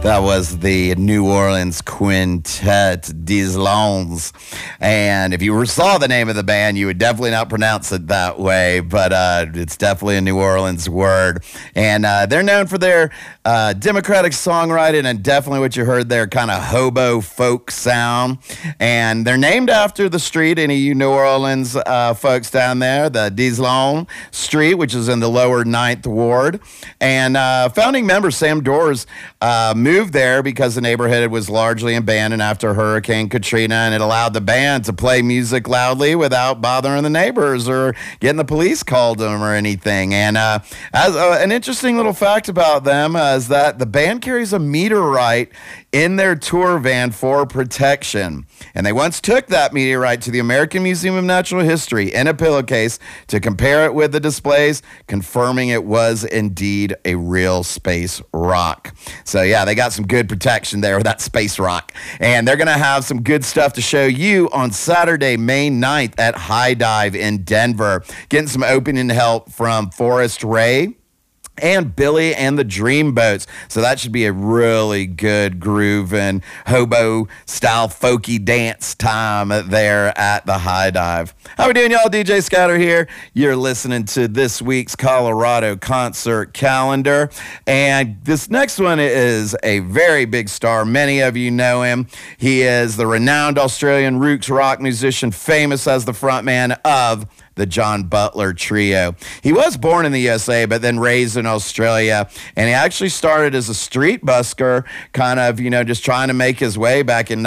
That was the New Orleans Quintet des Landes. And if you saw the name of the band, you would definitely not pronounce it that way, but it's definitely a New Orleans word. And they're known for their democratic songwriting and definitely what you heard there, kind of hobo folk sound. And they're named after the street, any of you New Orleans folks down there, the Des Landes Street, which is in the lower 9th Ward. And founding member Sam Dorrs moved there because the neighborhood was largely abandoned after Hurricane Katrina, and it allowed the band to play music loudly without bothering the neighbors or getting the police called to them or anything. And as an interesting little fact about them is that the band carries a meteorite in their tour van for protection. And they once took that meteorite to the American Museum of Natural History in a pillowcase to compare it with the displays, confirming it was indeed a real space rock. So yeah, they got some good protection there with that space rock. And they're going to have some good stuff to show you on Saturday, May 9th at High Dive in Denver. Getting some opening help from Forrest Ray and Billy and the Dreamboats. So that should be a really good groove and hobo style folky dance time there at the High Dive. How we doing, y'all? DJ Scatter here. You're listening to this week's Colorado concert calendar. And this next one is a very big star. Many of you know him. He is the renowned Australian roots rock musician, famous as the frontman of the John Butler Trio. He was born in the USA, but then raised in Australia. And he actually started as a street busker, kind of, just trying to make his way back in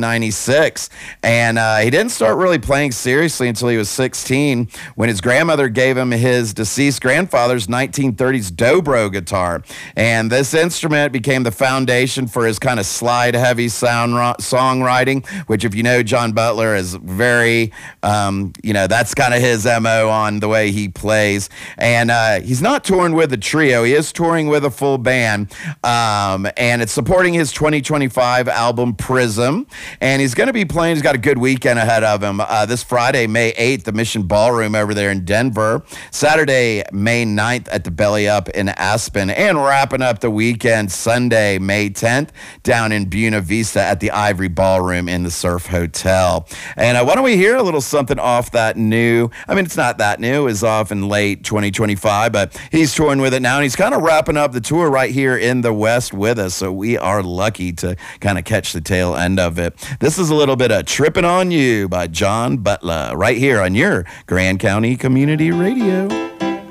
1996. And he didn't start really playing seriously until he was 16, when his grandmother gave him his deceased grandfather's 1930s dobro guitar. And this instrument became the foundation for his kind of slide-heavy songwriting, which, if you know John Butler, is very, that's kind of his MO on the way he plays. And he's not touring with a trio. He is touring with a full band. And it's supporting his 2025 album, Prism. And he's going to be playing. He's got a good weekend ahead of him. This Friday, May 8th, the Mission Ballroom over there in Denver. Saturday, May 9th at the Belly Up in Aspen. And wrapping up the weekend, Sunday, May 10th, down in Buena Vista at the Ivory Ballroom in the Surf Hotel. And why don't we hear a little something off that new, it's not that new. It was off in late 2025, but he's touring with it now, and he's kind of wrapping up the tour right here in the West with us, so we are lucky to kind of catch the tail end of it. This is a little bit of Trippin' on You by John Butler right here on your Grand County Community Radio.